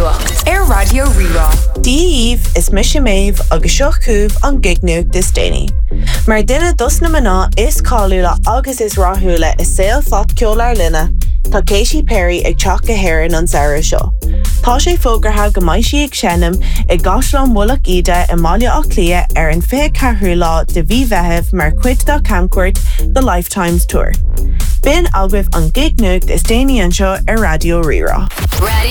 nuacht Radio Rerá. Díomh is mis méh agus seo cúb an gignuach dis déine. Mar duine dusna maná is cáúla agus is ráthúla is saoil fat ceolar linne, tá Katy Perry ag teach go héireann an saoire seo. Tá sé fógartha go mbeidh sí ag seanam i gcaislán mulaach ide i mbaile ach lia ar an 24 lá de bhí bheitheh mar cuid dá camcuairt the Lifetimes Tour. Bin agah an gignuach is déine an seo ar Radio Rerá. Radio